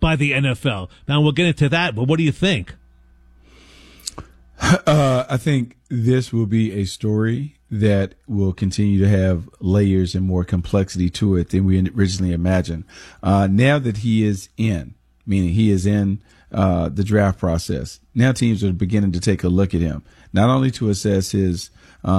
by the NFL. Now we'll get into that, but what do you think? I think this will be a story that will continue to have layers and more complexity to it than we originally imagined. Now that he is in, meaning he is in the draft process, now teams are beginning to take a look at him, not only to assess his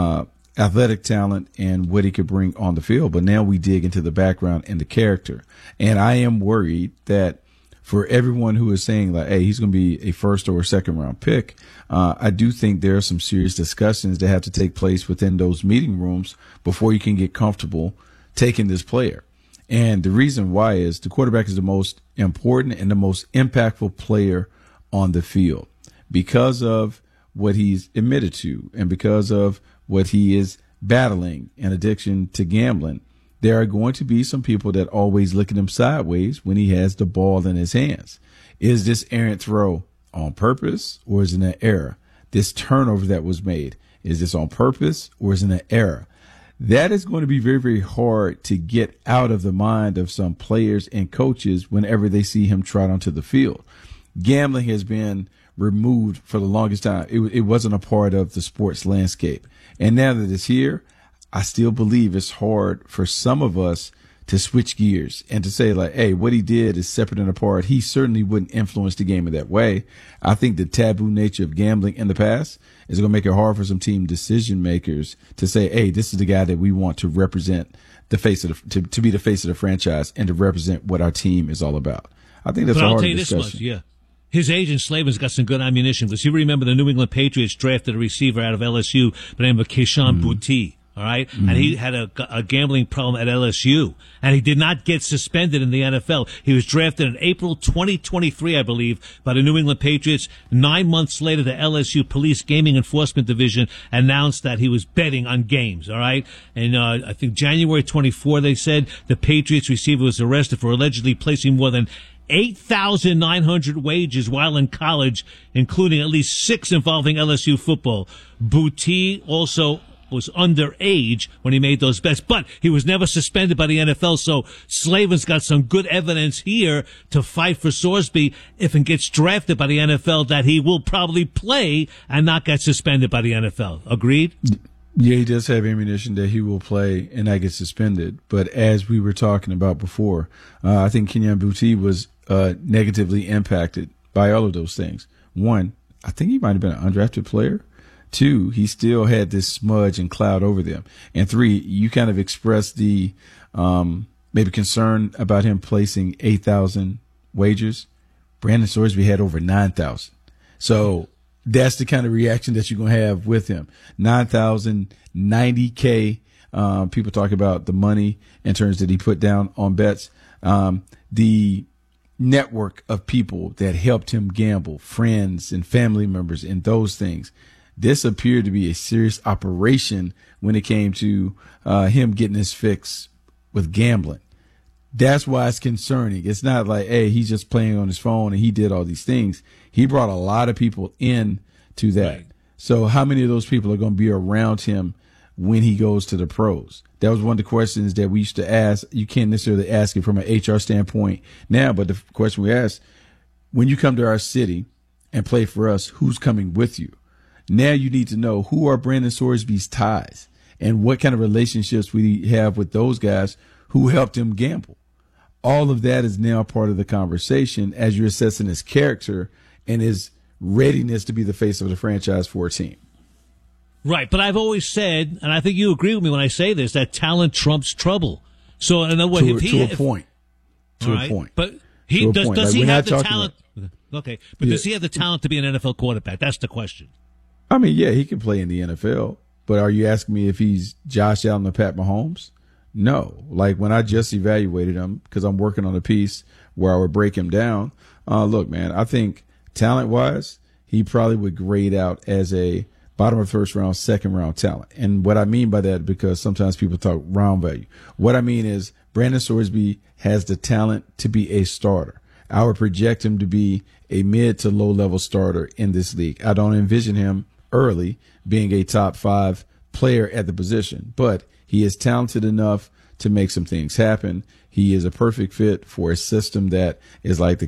athletic talent and what he could bring on the field, but now we dig into the background and the character. And I am worried that for everyone who is saying like, hey, he's going to be a first or second round pick, I do think there are some serious discussions that have to take place within those meeting rooms before you can get comfortable taking this player. And the reason why is the quarterback is the most important and the most impactful player on the field because of what he's admitted to and because of what he is battling, an addiction to gambling. There are going to be some people that always look at him sideways when he has the ball in his hands. Is this errant throw on purpose or is it an error? This turnover that was made, is this on purpose or is it an error? That is going to be very, very hard to get out of the mind of some players and coaches whenever they see him trot onto the field. Gambling has been removed for the longest time. It wasn't a part of the sports landscape. And now that it's here, I still believe it's hard for some of us to switch gears and to say like, hey, what he did is separate and apart. He certainly wouldn't influence the game in that way. I think the taboo nature of gambling in the past is going to make it hard for some team decision makers to say, hey, this is the guy that we want to represent the face of to be the face of the franchise and to represent what our team is all about. I think that's a hard discussion. Yeah. His agent, Slavin's got some good ammunition because you remember the New England Patriots drafted a receiver out of LSU by the name of Keyshawn Boutte. All right. Mm-hmm. And he had a gambling problem at LSU and he did not get suspended in the NFL. He was drafted in April 2023, I believe, by the New England Patriots. 9 months later, the LSU Police Gaming Enforcement Division announced that he was betting on games. All right. And, I think January 24, they said the Patriots receiver was arrested for allegedly placing more than 8,900 wagers while in college, including at least 6 involving LSU football. Boutte also was underage when he made those bets, but he was never suspended by the NFL. So Slavin's got some good evidence here to fight for Sorsby if he gets drafted by the NFL that he will probably play and not get suspended by the NFL. Agreed? Yeah, he does have ammunition that he will play and not get suspended. But as we were talking about before, I think Keyshawn Boutte was negatively impacted by all of those things. One, I think he might have been an undrafted player. 2, he still had this smudge and cloud over them. And 3, you kind of expressed the maybe concern about him placing 8,000 wagers. Brandon Sorsby had over 9,000. So that's the kind of reaction that you're going to have with him. 9,000, 90K. People talk about the money in terms that he put down on bets. The network of people that helped him gamble, friends and family members and those things. This appeared to be a serious operation when it came to him getting his fix with gambling. That's why it's concerning. It's not like, hey, he's just playing on his phone and he did all these things. He brought a lot of people in to that. Right. So how many of those people are going to be around him when he goes to the pros? That was one of the questions that we used to ask. You can't necessarily ask it from an HR standpoint now, but the question we asked, when you come to our city and play for us, who's coming with you? Now you need to know who are Brandon Sorsby's ties and what kind of relationships we have with those guys who helped him gamble. All of that is now part of the conversation as you're assessing his character and his readiness to be the face of the franchise for a team. Right. But I've always said, and I think you agree with me when I say this, that talent trumps trouble. So in other words, to a point. But does he have the talent? Okay. But does he have the talent to be an NFL quarterback? That's the question. I mean, yeah, he can play in the NFL, but are you asking me if he's Josh Allen or Pat Mahomes? No. Like when I just evaluated him, because I'm working on a piece where I would break him down. Look, man, I think talent-wise, he probably would grade out as a bottom of first round, second round talent. And what I mean by that, because sometimes people talk round value. What I mean is Brandon Sorsby has the talent to be a starter. I would project him to be a mid to low level starter in this league. I don't envision him early being a top 5 player at the position, but he is talented enough to make some things happen. He is a perfect fit for a system that is like the